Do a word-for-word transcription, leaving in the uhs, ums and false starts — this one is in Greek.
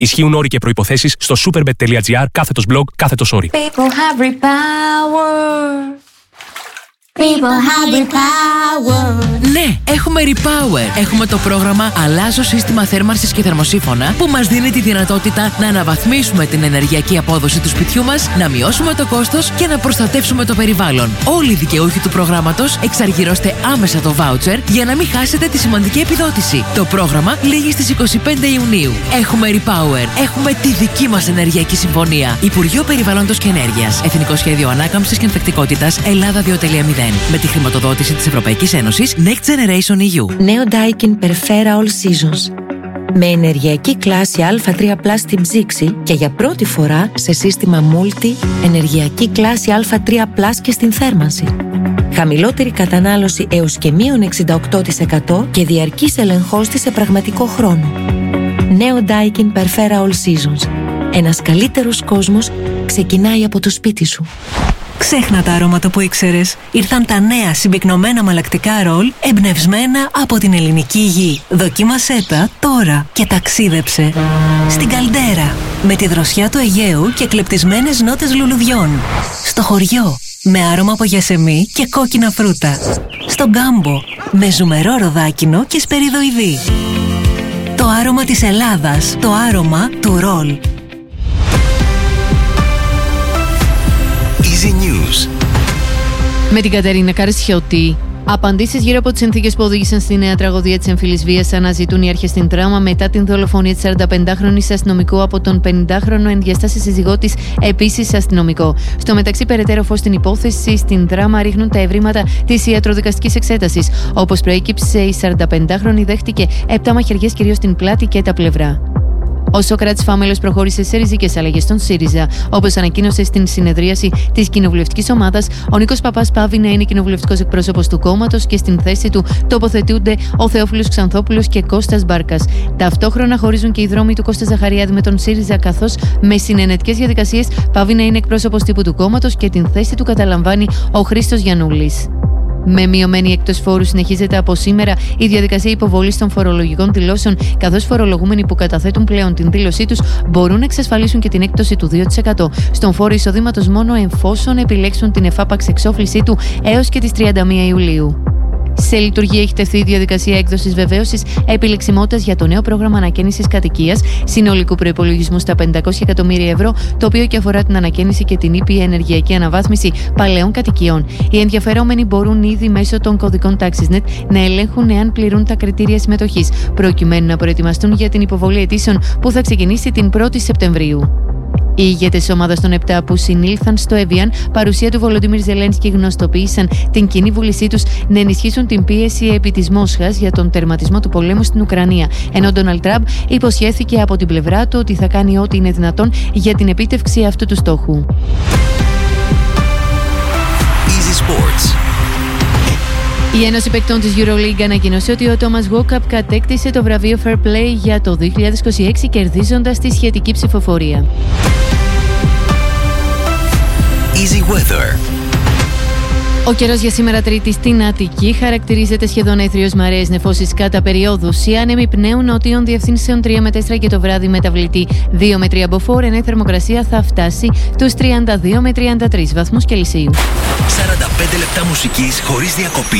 Ισχύουν όροι και προϋποθέσεις στο superbet.gr κάθετος blog κάθετος όροι. People have repower. People have repower. Ναι, έχουμε Repower. Έχουμε το πρόγραμμα Αλλάζω σύστημα θέρμανσης και θερμοσύφωνα που μας δίνει τη δυνατότητα να αναβαθμίσουμε την ενεργειακή απόδοση του σπιτιού μας, να μειώσουμε το κόστος και να προστατεύσουμε το περιβάλλον. Όλοι οι δικαιούχοι του προγράμματος εξαργυρώστε άμεσα το βάουτσερ για να μην χάσετε τη σημαντική επιδότηση. Το πρόγραμμα λήγει στις είκοσι πέντε Ιουνίου. Έχουμε Repower. Έχουμε τη δική μας ενεργειακή συμφωνία. Υπουργείο Περιβάλλοντος και Ενέργειας. Εθνικό Σχέδιο Ανάκαμψης και Ανθεκτικότητας Ελλάδα δύο κόμμα μηδέν. Με τη χρηματοδότηση της Ευρωπαϊκής Ένωσης Next Generation ι γιου. Νέο Daikin Perfera All Seasons. Με ενεργειακή κλάση Α τρία πλας στην ψήξη και για πρώτη φορά σε σύστημα Multi ενεργειακή κλάση Α τρία πλας και στην θέρμανση. Χαμηλότερη κατανάλωση έως και μείον εξήντα οκτώ τοις εκατό και διαρκής ελεγχός της σε πραγματικό χρόνο. Νέο Daikin Perfera All Seasons. Ένας καλύτερος κόσμος ξεκινάει από το σπίτι σου. Ξέχνα τα αρώματα που ήξερες. Ήρθαν τα νέα συμπυκνωμένα μαλακτικά ρολ εμπνευσμένα από την ελληνική γη. Δοκίμασέ τα τώρα και ταξίδεψε στην Καλντέρα με τη δροσιά του Αιγαίου και κλεπτισμένες νότες λουλουδιών. Στο χωριό με άρωμα από γιασεμί και κόκκινα φρούτα. Στο Γκάμπο με ζουμερό ροδάκινο και σπεριδοειδή. Το άρωμα της Ελλάδας, το άρωμα του ρολ. Easy News. Με την Κατερίνα Καρσιώτη. Απαντήσεις γύρω από τις συνθήκες που οδήγησαν στη νέα τραγωδία της εμφυλής βίας αναζητούν οι αρχές στην Τράμα μετά την δολοφονία της σαρανταπεντάχρονης αστυνομικού από τον πενηντάχρονο ενδιαστάση σύζυγό της, επίσης αστυνομικό. Στο μεταξύ, περαιτέρω φως στην υπόθεση στην Τράμα ρίχνουν τα ευρήματα της ιατροδικαστικής εξέτασης. Όπως προέκυψε, η σαρανταπεντάχρονη δέχτηκε επτά μαχαιριές κυρίως στην πλάτη και τα πλευρά. Ο Σόκρατς Φάμελος προχώρησε σε ριζικές αλλαγές στον ΣΥΡΙΖΑ. Όπως ανακοίνωσε στην συνεδρίαση της κοινοβουλευτικής ομάδας, ο Νίκος Παπάς πάβει να είναι κοινοβουλευτικός εκπρόσωπος του κόμματος και στην θέση του τοποθετούνται ο Θεόφιλος Ξανθόπουλος και Κώστας Μπάρκας. Ταυτόχρονα χωρίζουν και οι δρόμοι του Κώστα Ζαχαριάδη με τον ΣΥΡΙΖΑ, καθώς με συνενετικές διαδικασίες πάβει να είναι εκπρόσωπος τύπου του κόμματος και την θέση του καταλαμβάνει ο Χρήστος Γιαννούλης. Με μειωμένη έκπτωση φόρου συνεχίζεται από σήμερα η διαδικασία υποβολής των φορολογικών δηλώσεων, καθώς φορολογούμενοι που καταθέτουν πλέον την δήλωσή τους μπορούν να εξασφαλίσουν και την έκπτωση του δύο τοις εκατό στον φόρο εισοδήματος μόνο εφόσον επιλέξουν την εφάπαξ εξόφλησή του έως και τις τριάντα μία Ιουλίου. Σε λειτουργία έχει τεθεί η διαδικασία έκδοσης βεβαίωσης επιλεξιμότητας για το νέο πρόγραμμα ανακαίνησης κατοικίας συνολικού προϋπολογισμού στα πεντακόσια εκατομμύρια ευρώ, το οποίο και αφορά την ανακαίνιση και την ήπια ενεργειακή αναβάθμιση παλαιών κατοικιών. Οι ενδιαφερόμενοι μπορούν ήδη μέσω των κωδικών TaxisNet να ελέγχουν εάν πληρούν τα κριτήρια συμμετοχής, προκειμένου να προετοιμαστούν για την υποβολή αιτήσεων που θα ξεκινήσει την πρώτη Σεπτεμβρίου. Οι ηγέτες της ομάδας των επτά που συνήλθαν στο Εβιάν, παρουσία του Βολοντίμιρ Ζελένσκι, γνωστοποίησαν την κοινή βούλησή τους να ενισχύσουν την πίεση επί της Μόσχας για τον τερματισμό του πολέμου στην Ουκρανία, ενώ ο Ντόναλντ Τραμπ υποσχέθηκε από την πλευρά του ότι θα κάνει ό,τι είναι δυνατόν για την επίτευξη αυτού του στόχου. Easy Sports. Η Ένωση Παικτών της EuroLeague ανακοίνωσε ότι ο Τόμας Γουόκαπ κατέκτησε το βραβείο Fair Play για το δύο χιλιάδες είκοσι έξι, κερδίζοντας τη σχετική ψηφοφορία. Easy Weather. Ο καιρός για σήμερα Τρίτη στην Αττική χαρακτηρίζεται σχεδόν έθριος με αραιές νεφώσεις κατά περιόδους. Οι άνεμοι πνέουν νότιων διευθύνσεων τρία με τέσσερα και το βράδυ μεταβλητή δύο με τρία μποφόρ, ενώ η θερμοκρασία θα φτάσει τους τριάντα δύο με τριάντα τρεις βαθμούς Κελσίου. σαράντα πέντε λεπτά μουσικής χωρίς διακοπή.